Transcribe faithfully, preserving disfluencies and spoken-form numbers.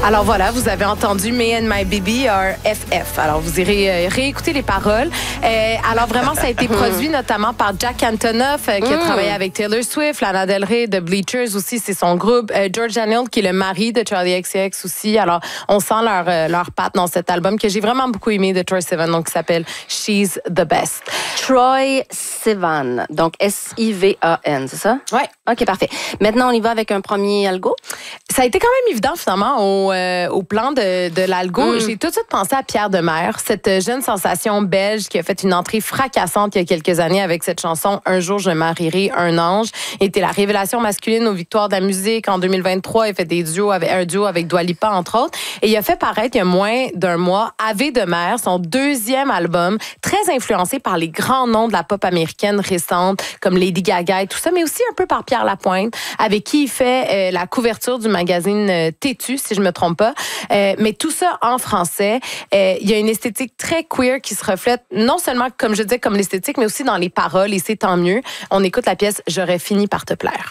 Alors voilà, vous avez entendu Me and My Baby are F F. Alors vous irez euh, réécouter les paroles. Euh, alors vraiment, ça a été produit notamment par Jack Antonoff euh, qui a Mm. travaillé avec Taylor Swift, Lana Del Rey, The Bleachers aussi, c'est son groupe. Euh, George Daniel qui est le mari de Charlie X C X aussi. Alors on sent leur, euh, leur patte dans cet album que j'ai vraiment beaucoup aimé de Troye Sivan, donc qui s'appelle She's the Best. Troye Sivan, donc S I V A N, c'est ça? Ouais. OK, parfait. Maintenant, on y va avec un premier algo. Ça a été quand même évident, finalement, au, euh, au plan de, de l'algo. Mm. J'ai tout de suite pensé à Pierre Demers, cette jeune sensation belge qui a fait une entrée fracassante il y a quelques années avec cette chanson « Un jour, je marierai un ange ». Il était la révélation masculine aux Victoires de la musique. En deux mille vingt-trois, il a fait des duos avec, un duo avec Dua Lipa, entre autres. Et il a fait paraître, il y a moins d'un mois, Ave Demers, son deuxième album, très influencé par les grands noms de la pop américaine récente, comme Lady Gaga et tout ça, mais aussi un peu par Pierre Lapointe, avec qui il fait euh, la couverture du magazine euh, Têtu, si je me trompe pas. Euh, mais tout ça en français. Euh, il y a une esthétique très queer qui se reflète non seulement, comme je disais, comme l'esthétique, mais aussi dans les paroles, et c'est tant mieux. On écoute la pièce « J'aurais fini par te plaire ».